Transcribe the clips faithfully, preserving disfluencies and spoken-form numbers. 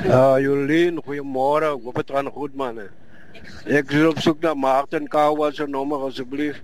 Ja, Jolien, goeiemôre. Ek hoop dit gaan goed, man. Ek is op soek na Martin Kawa se nommer asseblief.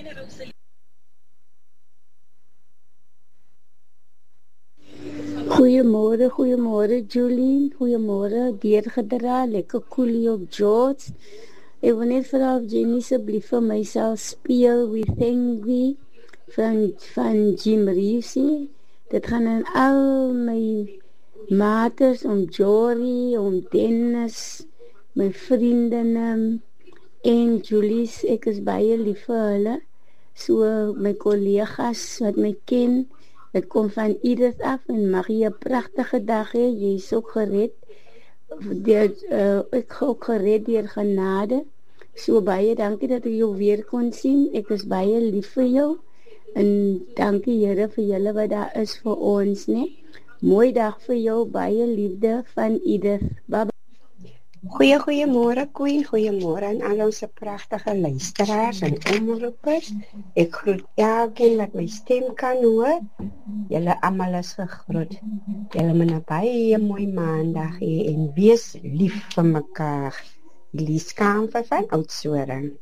Goeiemôre, goeiemôre Julie, goeiemôre deurgedra, lekker koelie op George. Ek wil net vra of Jenny asseblief vir my sal speel We Thank Thee van, van Jim Reeves. Dit gaan aan al my maters, om Jory, om Dennis, my vriendinne en Julies, ek is baie lief vir hulle. So my kollegas wat my ken, dit kom van Edith af en mag jy 'n pragtige dag hê. Jy is ook gered. Deur, uh, ek ook gered deur genade. So baie dankie dat ek jou weer kon sien. Ek is baie lief vir jou. En dankie Here vir julle wat daar is vir ons, né? Mooi dag vir jou, baie liefde van Edith. Bye bye. Goeie goeiemôre Queen, goeiemôre aan al ons pragtige luisteraars en omroepers. Ek groet elkeen wat my stem kan hoor. Julle almal is gegroet. Julle moet 'n baie mooi maandag hê en wees lief vir mekaar. Lies Kamfer van Oudtshoorn.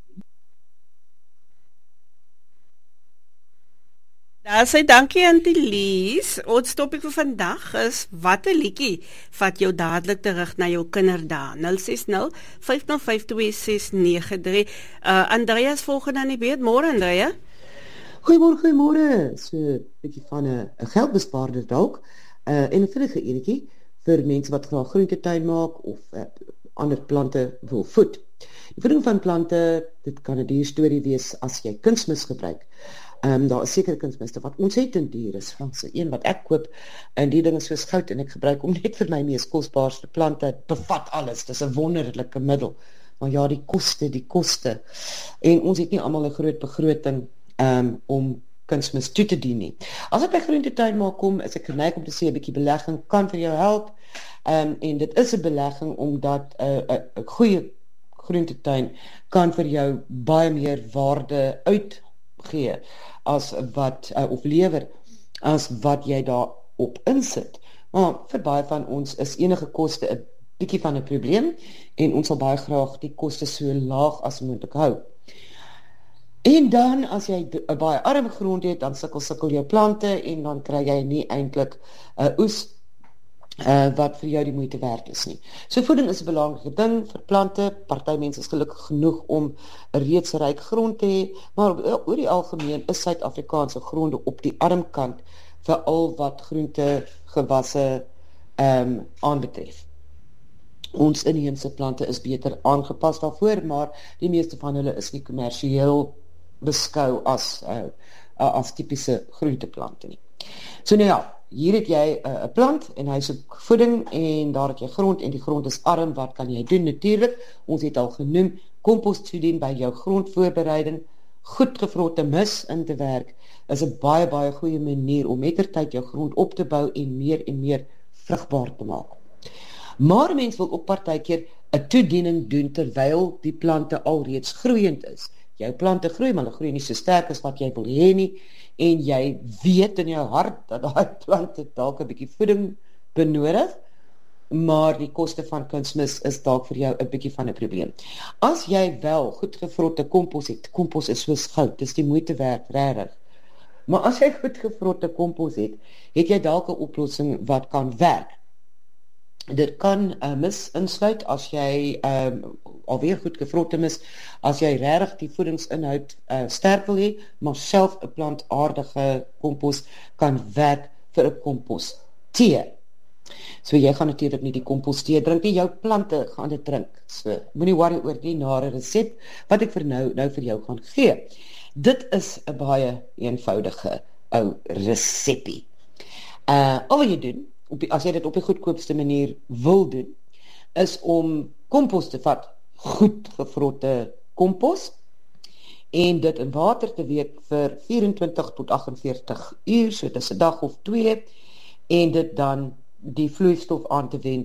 Daar sê dankie aan die Lies. Ons topik vir vandag is wat 'n liedjie vat jou dadelik terug na jou kinderdae. nul ses nul vyf nul vyf twee ses nege drie. Uh, Andreas volgende aan die beurt. Môre Andrea. Goeiemôre, goeiemôre. So 'n bietjie van 'n geldbespaarder dalk. Uh, en 'n vinnige enetjie vir mense wat graag groentetuin maak of uh, ander plante wil voed. Die voeding van plante, dit kan 'n duur storie wees as jy kunsmis gebruik. Um, daar is sekere kunsmiste wat ontsettend duur is. Franse een wat ek koop en die ding is soos goud en ek gebruik om net vir my mees kosbaarste plante. Het bevat alles. Dis 'n wonderlike middel. Maar ja, die koste, die koste. En ons het nie almal 'n groot begroting um, om kunsmis toe te dien nie. As ek by groentetuin maak kom, is ek geneig om te sê 'n bietjie belegging kan vir jou help. Um, en dit is 'n belegging omdat 'n uh, 'n uh, goeie groentetuin kan vir jou baie meer waarde uitgee as wat uh, of lewer as wat jy daarop insit. Maar vir baie van ons is enige koste 'n bietjie van 'n probleem en ons sal baie graag die koste so laag as moontlik hou. En dan as jy 'n baie arm grond het, dan sukkel sukkel jou plante en dan kry jy nie eintlik 'n uh, oes uh, wat vir jou die moeite werd is nie. So voeding is 'n belangrike ding vir plante. Party mense is gelukkig genoeg om 'n reeds ryk grond te hê, maar oor die algemeen is Suid-Afrikaanse gronde op die armkant vir al wat groente gewasse um, aanbetref. Ons inheemse plante is beter aangepas daarvoor, maar die meeste van hulle is nie kommersieel beskou as uh, as tipiese groenteplante nie. So nou ja, hier het jy 'n uh, plant en hy soek voeding en daar het jy grond en die grond is arm. Wat kan jy doen? Natuurlik, ons het al genoem, kompost toedien by jou grondvoorbereiding, goed gevrotte mis in te werk is 'n baie baie goeie manier om mettertyd jou grond op te bou en meer en meer vrugbaar te maak. Maar mens wil ook partykeer 'n toediening doen terwyl die plante alreeds groeiend is. Jou plante groei, maar hulle groei nie so sterk as wat jy wil hê nie en jy weet in jou hart dat daai plante dalk 'n bietjie voeding benodig, maar die koste van kunsmis is dalk vir jou 'n bietjie van 'n probleem. As jy wel goed gevrotte kompos het, kompos is soos goud, dis die moeite werd, regtig. Maar as jy goed gevrotte kompos het, het jy dalk 'n oplossing wat kan werk. Dit kan uh, mis insluit as jy um, alweer goed gevrotte mis, as jy regtig die voedingsinhoud uh, sterk wil hê, maar self 'n plantaardige kompos kan werk vir 'n kompos tee. So jy gaan natuurlik nie die kompos tee drink nie, jou plante gaan dit drink. So moenie worry oor die nare resep wat ek vir nou nou vir jou gaan gee. Dit is 'n baie eenvoudige ou resepie. Uh al wat jy doen, op die, as jy dit op die goedkoopste manier wil doen, is om kompos te vat, goed gevrotte kompos, en dit in water te week vir vyf-en-twintig tot agt en veertig uur, so dis 'n dag of twee, en dit dan die vloeistof aan te wend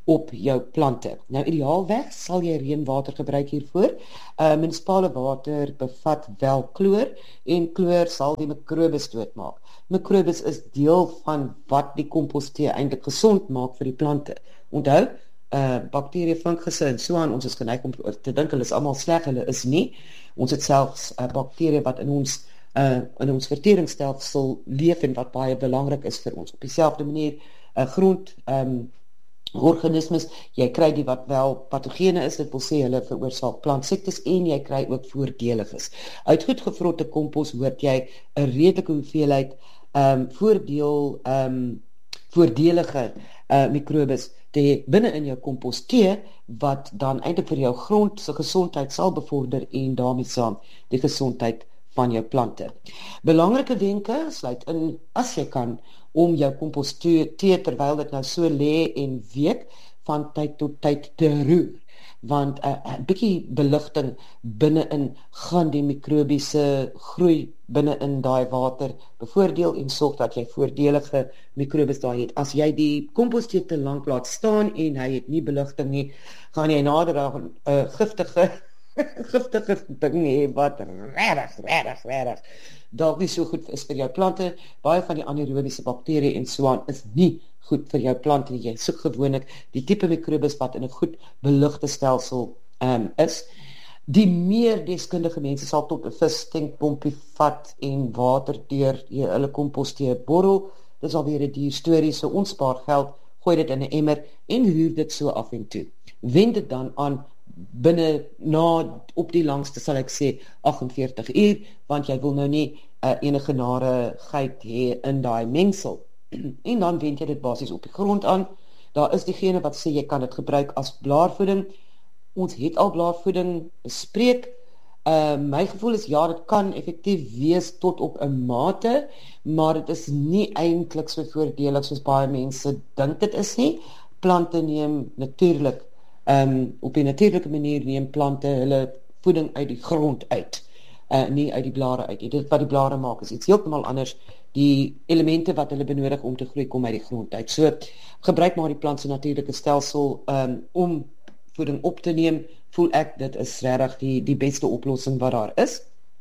op jou plante. Nou ideaalweg sal jy reënwater gebruik hiervoor. Uh, munisipale water bevat wel kloor en kloor sal die mikrobes doodmaak. Mikrobes is deel van wat die kompostee eintlik gesond maak vir die plante. Onthou, uh, bakterieë, fungusse en so aan, ons is geneig om te dink hulle is almal sleg, hulle is nie. Ons het selfs uh, bakterieë wat in ons uh, in ons verteringsstelsel leef en wat baie belangrik is vir ons. Op dieselfde manier uh, grond um, organismes, jy kry die wat wel patogene is, dit wil sê hulle veroorsaak plantsiektes en jy kry ook voordeliges. Uit goed gevrotte kompos hoort jy 'n redelike hoeveelheid um, voordeel um, voordelige uh, mikrobes te hê binne in jou kompostee wat dan eintlik vir jou grond se gesondheid sal bevorder en daarmee saam die gesondheid van jou plante. Belangrike wenke sluit in, as jy kan, om jou kompostee terwyl dit nou so lê en week van tyd tot tyd te roer, want 'n uh, bietjie beligting binne-in gaan die mikrobiese groei binne-in daai water bevoordeel en sorg dat jy voordelige mikrobes daar het. As jy die kompostee te lank laat staan en hy het nie beligting nie, gaan jy nader aan 'n uh, giftige giftige ding hê wat regtig, regtig, regtig dalk nie so goed is vir jou plante. Baie van die anaerobiese bakterieë en so aan is nie goed vir jou plante nie. Jy soek gewoonlik die tipe mikrobes wat in 'n goed beligte stelsel um, is. Die meer deskundige mense sal tot 'n visstinkpompie vat en water deur hulle kompostee borrel. Dis alweer 'n duur storie, so ons spaar geld, gooi dit in 'n emmer en roer dit so af en toe. Wend dit dan aan binne na op die langste sal ek sê agt en veertig uur, want jy wil nou nie uh, enige narigheid hê in daai mengsel. En dan wend jy dit basies op die grond aan. Daar is diegene wat sê jy kan dit gebruik as blaarvoeding. Ons het al blaarvoeding bespreek. Uh, my gevoel is ja, dit kan effektief wees tot op 'n mate, maar dit is nie eintlik so voordelig soos baie mense dink dit is nie. Plante neem natuurlik Um, op 'n natuurlike manier neem plante hulle voeding uit die grond uit, uh, nie uit die blare uit. Dit wat die blare maak is iets heeltemal anders. Die elemente wat hulle benodig om te groei kom uit die grond uit. So gebruik maar die plant se natuurlike stelsel um, om voeding op te neem. Voel ek dit is regtig die die beste oplossing wat daar is.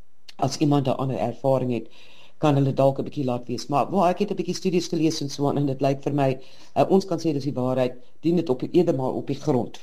As iemand 'n ander ervaring het, kan hulle dalk 'n bietjie laat wees. Maar well, ek het 'n bietjie studies gelees en so aan en dit lyk vir my uh, ons kan sê dis die waarheid, dien dit op eerder maar op die grond.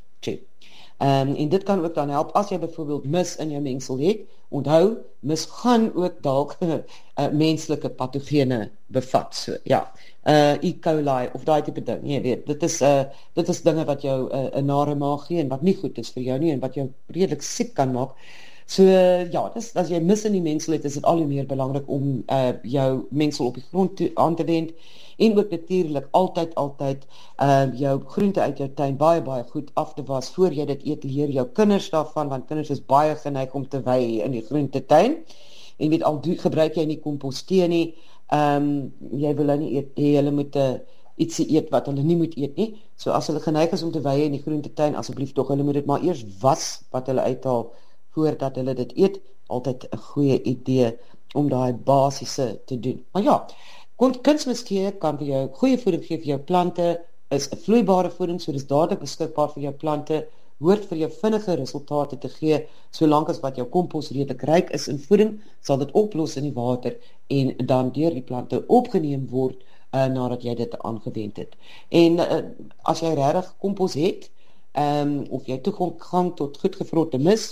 Um, en dit kan ook dan help as jy byvoorbeeld mis in jou mengsel het. Onthou, mis gaan ook dalk uh, menslike patogene bevat. So ja, uh, E. coli of daai tipe ding. Jy weet, dit is uh, dit is dinge wat jou 'n uh, nare maag gee en wat nie goed is vir jou nie en wat jou redelik siek kan maak. So uh, ja, dis, as jy mis in die mengsel het, is dit al hoe meer belangrik om uh, jou mengsel op die grond te, aan te wend. En ook natuurlik altyd altyd uh, jou groente uit jou tuin baie baie goed af te was voor jy dit eet. Leer jou kinders daarvan, want kinders is baie geneig om te wy in die groentetuin. En weet al do, gebruik jy nie kompostee nie, um, jy wil hulle nie eet, hey, hulle moet uh, ietsie eet wat hulle nie moet eet nie. So as hulle geneig is om te wy in die groentetuin, asseblief tog, hulle moet dit maar eers was wat hulle uithaal voordat hulle dit eet. Altyd 'n goeie idee om daai basiese te doen. Maar ja, kunsmestee kan vir jou goeie voeding gee vir jou plante, is 'n vloeibare voeding, so dis dadelik beskikbaar vir jou plante, hoort vir jou vinnige resultate te gee, solank as wat jou kompos redelik ryk is in voeding, sal dit oplos in die water en dan deur die plante opgeneem word uh, nadat jy dit aangewend het. En uh, as jy regtig kompos het, um, of jy toegang tot goed gevrotte mis,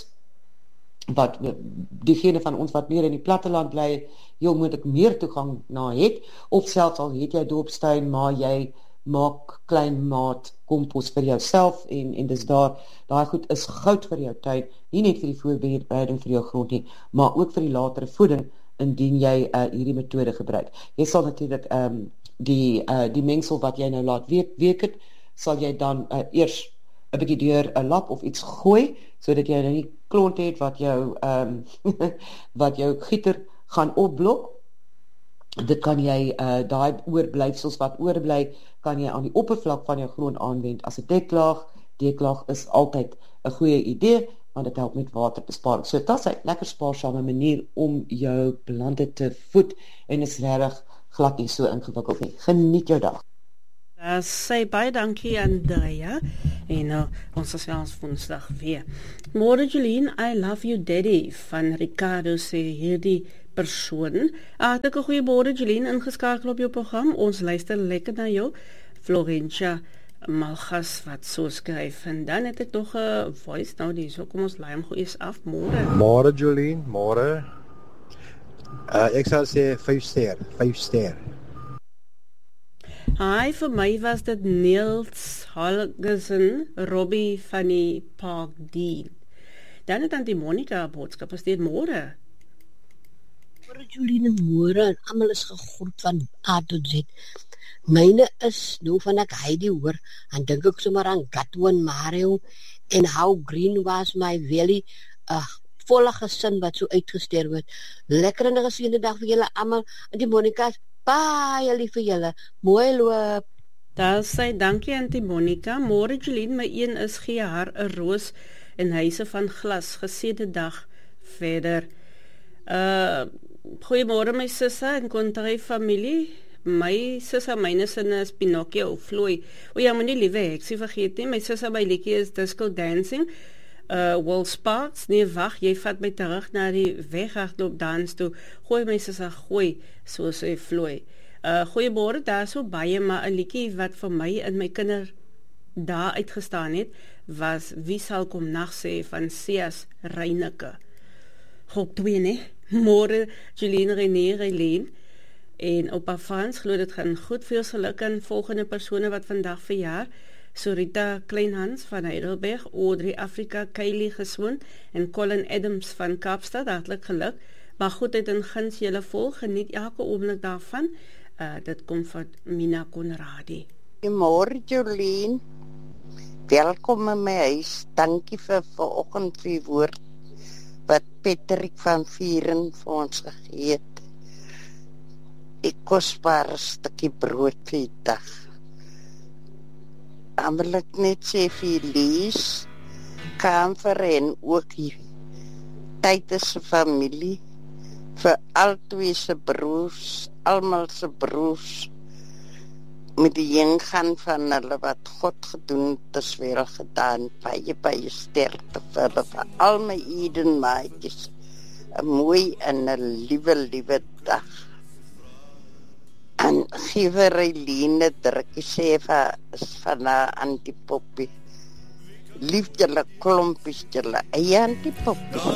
wat diegene van ons wat meer in die platteland bly, heel moontlik meer toegang na het, of selfs al het jy doopstuin, maar jy maak klein maat kompos vir jouself, en, en dis daar, daai goed is goud vir jou tuin, nie net vir die voorbereiding vir jou grond nie, maar ook vir die latere voeding, indien jy uh, hierdie metode gebruik. Jy sal natuurlik um, die, uh, die mengsel wat jy nou laat week, week het, sal jy dan uh, eers 'n bietjie deur 'n lap of iets gooi, sodat jy nou nie klont het wat jou um, wat jou gieter gaan opblok. Dit kan jy uh, daai oorblyfsels wat oorbly, kan jy aan die oppervlak van jou grond aanwend as 'n deklaag. Deklaag is altyd 'n goeie idee, want dit help met waterbesparing. So dit is 'n lekker spaarsame manier om jou plante te voed en is regtig glad nie so ingewikkeld nie. Geniet jou dag. Uh, sê baie dankie Andrea en uh, ons is wel ons Woensdag weer. Môre Jolien, I love you daddy van Ricardo sê hierdie persoon. Hartlike goeiemôre Jolien, ingeskakel op jou program. Ons luister lekker na jou. Florentia Malgas wat so skryf en dan het ek nog 'n voice nou die so kom ons laai hom gou eers af. Môre. Môre Jolien, môre. Uh, ek sal sê vyf ster, vyf ster. Hi, vir my was dit Niels Holgersen, Robbie van die Park Dean. Dan het Auntie Monica 'n boodskap gestuur, môre. Môre Jolien, môre, en almal is gegroet van A tot Z. Myne is, nou van ek Heidi hoor, en dink ek sommer aan Gatto en Mario, en How Green Was My Valley, 'n uh, volle gesin wat so uitgesterf het. Lekker en 'n geseënde dag vir julle almal, Auntie Monica, baie lief vir julle. Mooi loop. Daar sê dankie Auntie Monica. Môre Jolien, my een is gee haar 'n roos en huise van glas. Geseënde dag verder. Uh goeiemôre my susse en Contrai familie. My susse myne sinne is Pinocchio, Floy. O ja, moenie liewe heksie vergeet nie. My susse by liedjie is Disco Dancing. Uh Will Sparks, nee wag, jy vat my terug na die weghardloop dans toe. Gooi my susse gooi, so sê Floy. Uh goeiemôre, daar so baie, maar 'n liedjie wat vir my in my kinder daar uitgestaan het, was Wie sal kom nag sê van Sias Reyneke. Groep twee, nee. Môre Jolien René Relien en oupa Frans, glo dit gaan goed, veel geluk aan volgende persone wat vandag verjaar. Sorita Kleinhans van Heidelberg, Audrey Afrika, Kylie Geswoon en Colin Adams van Kaapstad, hartlik geluk. Maar goedheid en guns julle vol, geniet elke oomblik daarvan. Uh, dit kom van Mina Conradi. Goeiemôre Jolien, welkom in my huis, dankie vir vanoggend vir die woord wat Patrick van Vieren vir ons gegee het. Ek kosbare stukkie brood vir die dag. Dan wil ek net sê vir Lies, Kamfer en ook die tyd is se familie, vir al twee se broers, almal se broers, met die ingaan van hulle wat God gedoen het, is wel gedaan, baie, baie sterkte vir hulle, vir al my Eden maatjies, 'n mooi en 'n liewe, liewe dag. En gee vir Eileen drukkie sê vir, van haar Auntie Poppy, lief julle klompies julle, eie Auntie Poppy.